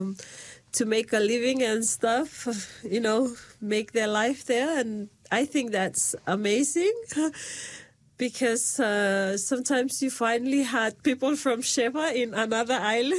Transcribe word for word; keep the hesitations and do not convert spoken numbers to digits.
to make a living and stuff, you know, make their life there. And I think that's amazing because uh, sometimes you finally had people from Sheba in another island.